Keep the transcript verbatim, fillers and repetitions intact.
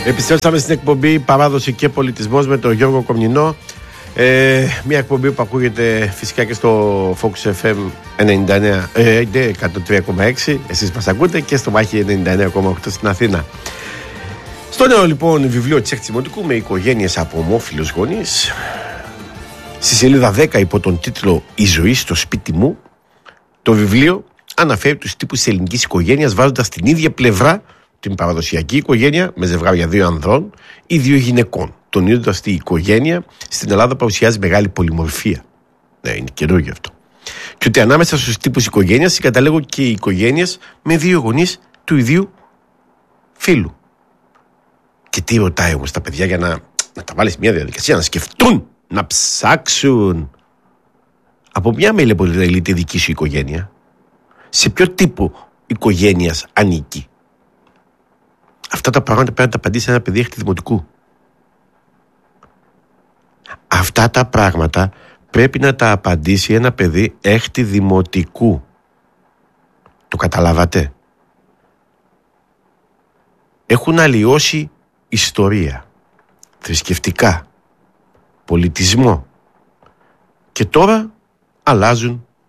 Επιστρέψαμε στην εκπομπή Παράδοση και Πολιτισμός με τον Γιώργο Κομνηνό. Ε, μια εκπομπή που ακούγεται φυσικά και στο Focus εφ εμ ενενήντα εννέα, ε, εκατό τρία κόμμα έξι. Εσείς μας ακούτε και στο Μάχη ενενήντα εννέα κόμμα οκτώ στην Αθήνα. Στο νέο λοιπόν βιβλίο της έκτης Δημοτικού με οικογένειες από ομόφυλους γονείς, στη σελίδα δέκα υπό τον τίτλο «Η ζωή στο σπίτι μου», το βιβλίο αναφέρει τους τύπους της ελληνικής οικογένειας βάζοντας στην ίδια πλευρά την παραδοσιακή οικογένεια με ζευγάρια δύο ανδρών ή δύο γυναικών, τονίζοντας ότι η οικογένεια στην Ελλάδα παρουσιάζει μεγάλη πολυμορφία. Ναι, είναι καινούργιο αυτό. Και ότι ανάμεσα στους τύπους οικογένειας συγκαταλέγουν και οι οικογένειες με δύο γονείς του ιδίου φύλου. Και τι ρωτάει όμως τα παιδιά για να, να τα βάλεις μια διαδικασία, να σκεφτούν, να ψάξουν. Από ποια μέλη αποτελείται η δική σου οικογένεια? Σε ποιο τύπο οικογένειας ανήκει? Αυτά τα πράγματα πρέπει να τα απαντήσει ένα παιδί έκτη δημοτικού. Αυτά τα πράγματα πρέπει να τα απαντήσει ένα παιδί έκτη δημοτικού. Το καταλάβατε? Έχουν αλλοιώσει ιστορία, θρησκευτικά, πολιτισμό και τώρα αλλάζουν